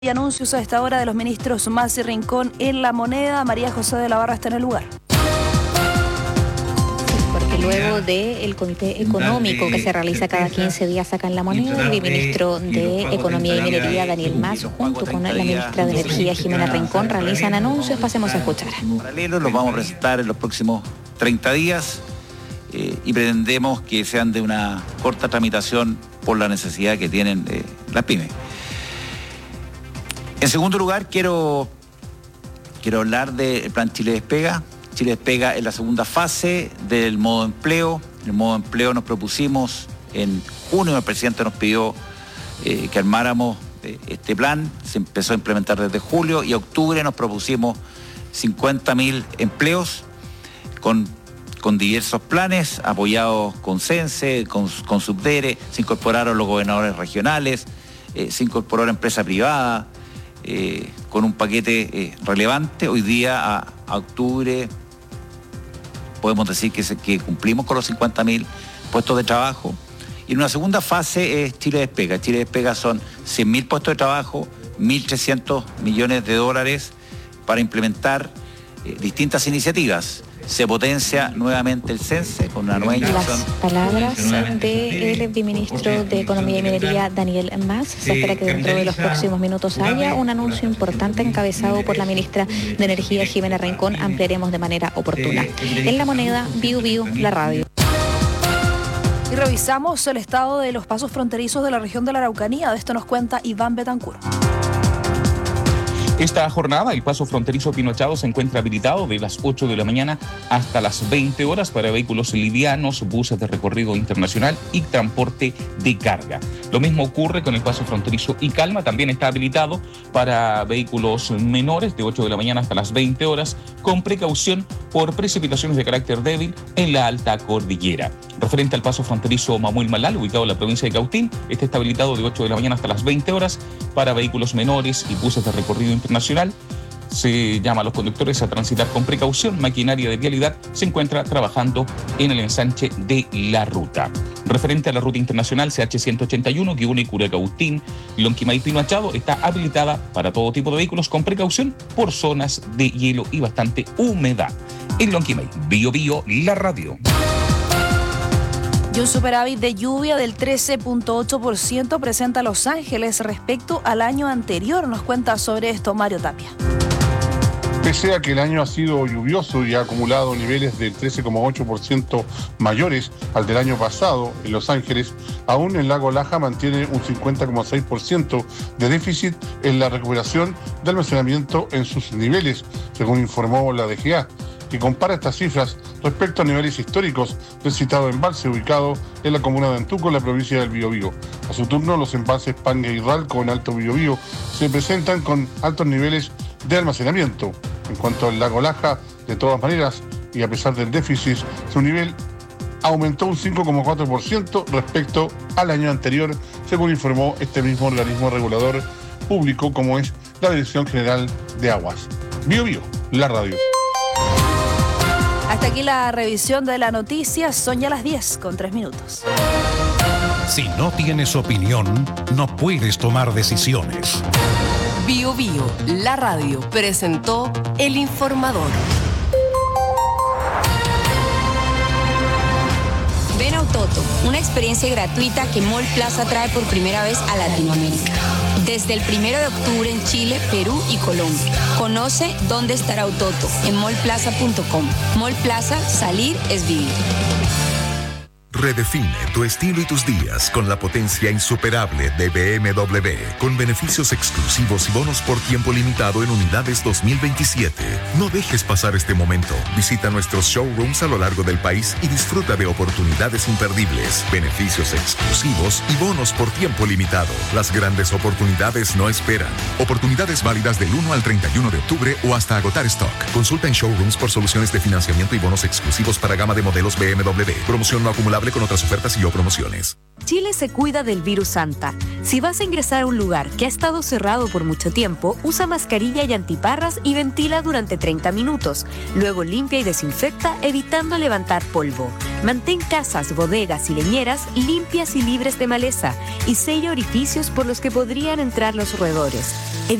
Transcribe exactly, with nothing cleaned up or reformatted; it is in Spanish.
Y anuncios a esta hora de los ministros Mas y Rincón en La Moneda. María José de la Barra está en el lugar. Porque luego del comité económico que se realiza cada quince días acá en La Moneda, el ministro de Economía y Minería, Daniel Mas, junto con la ministra de Energía, Jimena Rincón, realizan anuncios. Pasemos a escuchar. Paralelo, los vamos a presentar en los próximos treinta días eh, y pretendemos que sean de una corta tramitación por la necesidad que tienen eh, las pymes. En segundo lugar, quiero, quiero hablar del plan Chile Despega. Chile Despega es la segunda fase del modo empleo. En el modo empleo nos propusimos, en junio el presidente nos pidió eh, que armáramos eh, este plan. Se empezó a implementar desde julio y octubre nos propusimos cincuenta mil empleos con, con diversos planes, apoyados con CENSE, con, con Subdere. Se incorporaron los gobernadores regionales, eh, se incorporó la empresa privada. Eh, con un paquete eh, relevante. Hoy día a, a octubre podemos decir que, se, que cumplimos con los cincuenta mil puestos de trabajo. Y en una segunda fase es Chile Despega. Chile Despega son cien mil puestos de trabajo, mil trescientos millones de dólares para implementar eh, distintas iniciativas. Se potencia nuevamente el CENSE con una nueva inyección. Las palabras del viceministro de Economía y Minería, Daniel Mas. Se espera que dentro de los próximos minutos haya un anuncio importante encabezado por la ministra de Energía, Jimena Rincón. Ampliaremos de manera oportuna. En La Moneda, Biu Biu, la radio. Y revisamos el estado de los pasos fronterizos de la región de la Araucanía. De esto nos cuenta Iván Betancourt. Esta jornada, el paso fronterizo Pinochado se encuentra habilitado de las ocho de la mañana hasta las veinte horas para vehículos livianos, buses de recorrido internacional y transporte de carga. Lo mismo ocurre con el paso fronterizo Icalma, también está habilitado para vehículos menores de ocho de la mañana hasta las veinte horas, con precaución por precipitaciones de carácter débil en la alta cordillera. Referente al paso fronterizo Mamuel Malal, ubicado en la provincia de Cautín, este está habilitado de ocho de la mañana hasta las veinte horas para vehículos menores y buses de recorrido internacional. Se llama a los conductores a transitar con precaución. Maquinaria de vialidad se encuentra trabajando en el ensanche de la ruta. Referente a la ruta internacional C H ciento ochenta y uno que une Curacautín, Lonquimay Pino Machado, está habilitada para todo tipo de vehículos con precaución por zonas de hielo y bastante humedad. En Lonquimay, Bio Bio, la radio. Y un superávit de lluvia del trece punto ocho por ciento presenta Los Ángeles respecto al año anterior. Nos cuenta sobre esto Mario Tapia. Pese a que el año ha sido lluvioso y ha acumulado niveles del trece coma ocho por ciento mayores al del año pasado en Los Ángeles, aún el lago Laja mantiene un cincuenta coma seis por ciento de déficit en la recuperación de almacenamiento en sus niveles, según informó la D G A, que compara estas cifras respecto a niveles históricos del citado embalse ubicado en la comuna de Antuco, en la provincia del Biobío. A su turno, los embalses Panga y Ralco en Alto Biobío se presentan con altos niveles de almacenamiento. En cuanto al lago Laja, de todas maneras, y a pesar del déficit, su nivel aumentó un cinco coma cuatro por ciento respecto al año anterior, según informó este mismo organismo regulador público como es la Dirección General de Aguas. Biobío, la radio. Hasta aquí la revisión de la noticia. Son ya las diez con tres minutos. Si no tienes opinión, no puedes tomar decisiones. Bio Bio, la radio, presentó El Informador. Ven a Ototo, una experiencia gratuita que Mall Plaza trae por primera vez a Latinoamérica. Desde el primero de octubre en Chile, Perú y Colombia. Conoce dónde estará Ototo en mall plaza punto com. Mall Plaza, salir es vivir. Redefine tu estilo y tus días con la potencia insuperable de B M W, con beneficios exclusivos y bonos por tiempo limitado en unidades dos mil veintisiete. No dejes pasar este momento. Visita nuestros showrooms a lo largo del país y disfruta de oportunidades imperdibles, beneficios exclusivos y bonos por tiempo limitado. Las grandes oportunidades no esperan. Oportunidades válidas del uno al treinta y uno de octubre o hasta agotar stock. Consulta en showrooms por soluciones de financiamiento y bonos exclusivos para gama de modelos B M W. Promoción no acumulable con otras ofertas y o promociones. Chile se cuida del virus Anta. Si vas a ingresar a un lugar que ha estado cerrado por mucho tiempo, usa mascarilla y antiparras y ventila durante treinta minutos. Luego limpia y desinfecta, evitando levantar polvo. Mantén casas, bodegas y leñeras limpias y libres de maleza y sella orificios por los que podrían entrar los roedores.